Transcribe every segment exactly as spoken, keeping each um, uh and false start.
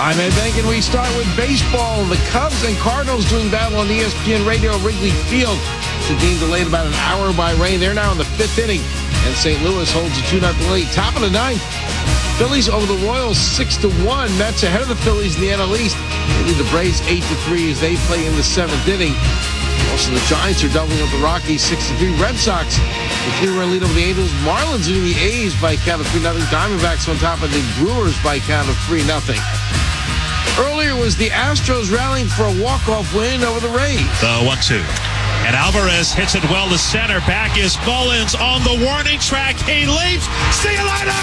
I'm Ed Bank, and we start with baseball. The Cubs and Cardinals doing battle on E S P N Radio Wrigley Field. The game delayed about an hour by rain. They're now in the fifth inning, and Saint Louis holds a two nothing lead. Top of the ninth, Phillies over the Royals six to one. Mets ahead of the Phillies in the N L East. They lead the Braves eight to three as they play in the seventh inning. Also, the Giants are doubling up the Rockies six to three. Red Sox with three-run lead over the Angels. Marlins leading the A's by a count of three nothing. Diamondbacks on top of the Brewers by a count of three nothing. Earlier was the Astros rallying for a walk-off win over the Rays. The one two. And Alvarez hits it well to center. Back is Mullins on the warning track. He leaps. See you later!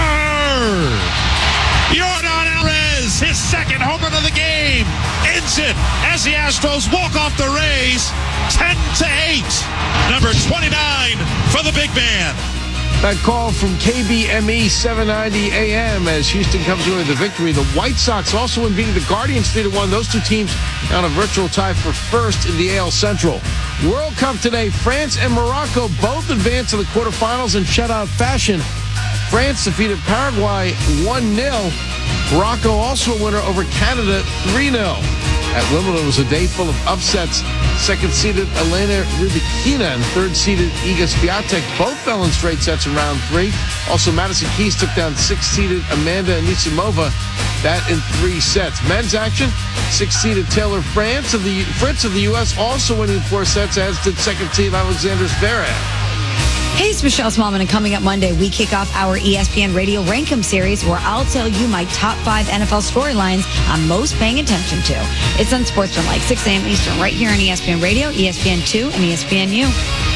Yordan Alvarez, his second home run of the game, ends it as the Astros walk off the Rays ten to eight. Number twenty-nine for the big man. That call from K B M E seven ninety A M as Houston comes away with the victory. The White Sox also win, beating the Guardians three to one. Those two teams on a virtual tie for first in the A L Central. World Cup today. France and Morocco both advanced to the quarterfinals in shutout fashion. France defeated Paraguay one nil. Morocco also a winner over Canada three nil. At Wimbledon, it was a day full of upsets. Second-seeded Elena Rybakina and third-seeded Iga Swiatek both fell in straight sets in round three. Also, Madison Keys took down sixth-seeded Amanda Anisimova, that in three sets. Men's action, sixth-seeded Taylor France of the Fritz of the U S also winning four sets, as did second-seed Alexander Zverev. Hey, it's Michelle Smallman, and coming up Monday, we kick off our E S P N Radio Rank 'em series, where I'll tell you my top five N F L storylines I'm most paying attention to. It's on Sportsmanlike, six a.m. Eastern, right here on E S P N Radio, E S P N two, and E S P N U.